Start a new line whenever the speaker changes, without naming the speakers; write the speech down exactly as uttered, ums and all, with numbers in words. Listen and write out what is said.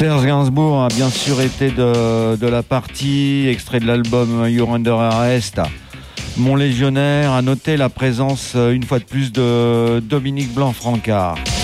Serge Gainsbourg a bien sûr été de, de la partie, extrait de l'album You're Under Arrest. Mon légionnaire a noté la présence une fois de plus de Dominique Blanc-Francard.